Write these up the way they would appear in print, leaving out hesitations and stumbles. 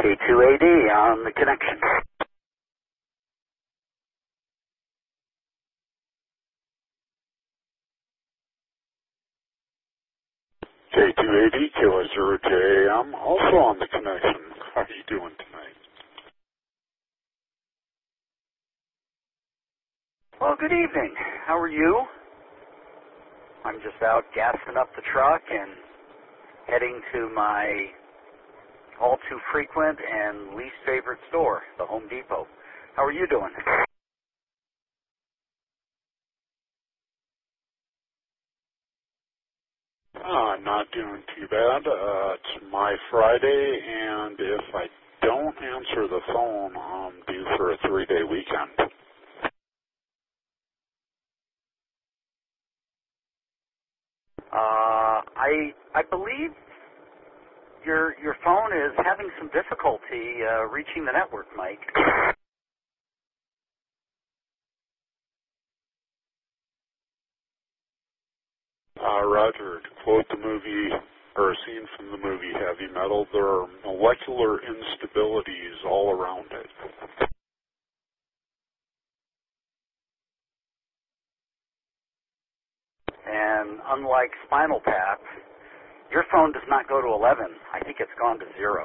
K2AD on the connection. K2AD, KY0JAM, also on the connection. How are you doing tonight? Well, good evening. How are you? I'm just out gassing up the truck and heading to my all too frequent and least favorite store, the Home Depot. How are you doing? Not doing too bad. It's my Friday, and if I don't answer the phone, I'm due for a 3-day weekend. I believe your phone is having some difficulty reaching the network, Mike. Roger, to quote the movie, or a scene from the movie Heavy Metal, there are molecular instabilities all around it. And unlike Spinal Tap, your phone does not go to 11. I think it's gone to 0.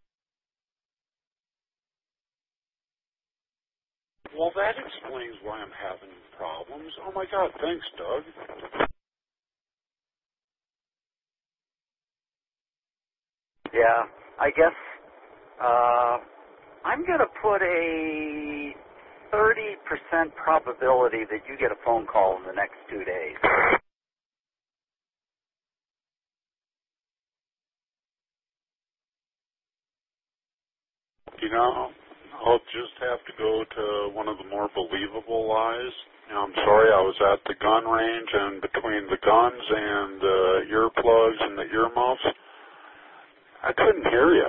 Well, that explains why I'm having problems. Oh my God, thanks, Doug. Yeah, I guess I'm going to put a 30% probability that you get a phone call in the next 2 days. You know, I'll just have to go to one of the more believable lies. I'm sorry, I was at the gun range, and between the guns and the earplugs and the earmuffs, I couldn't hear you.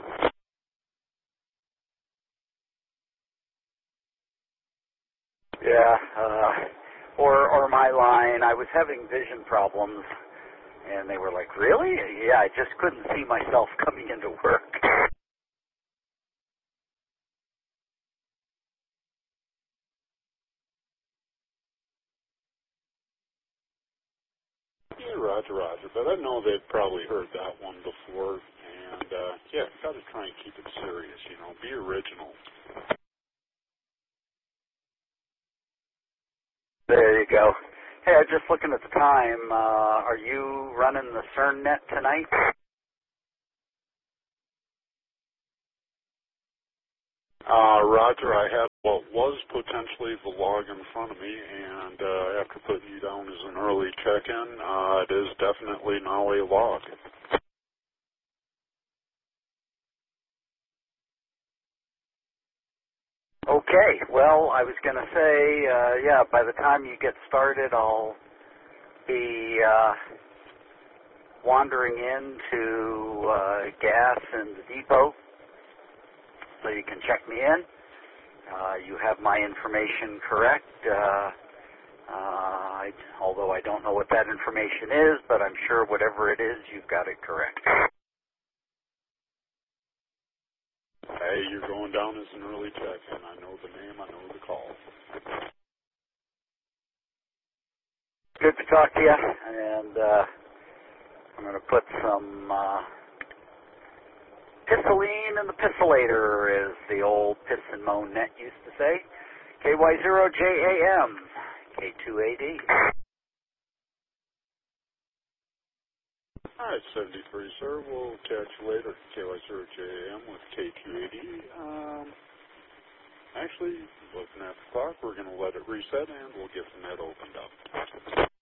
Yeah, or my line, I was having vision problems, and they were like, really? Yeah, I just couldn't see myself coming into work. Yeah, Roger, but I know they've probably heard that one before, and yeah, got to try and keep it serious, you know, be original. There you go. Hey, just looking at the time, are you running the CERNnet tonight? Roger, I have what was potentially the log in front of me, and after putting you down as an early check-in, it is definitely now a log. Okay, well, I was going to say, yeah, by the time you get started, I'll be wandering into gas in the depot, so you can check me in. You have my information correct, although I don't know what that information is, but I'm sure whatever it is, you've got it correct. Hey, you're going down as an early check-in. I know the name, I know the call. Good to talk to you, and I'm going to put some pissoline in the pissilator, as the old Piss and Moan Net used to say. KY0JAM, K2AD. All right, 73, sir. We'll catch you later. KY0JAM with K2AD. Actually, looking at the clock, we're going to let it reset, and we'll get the net opened up.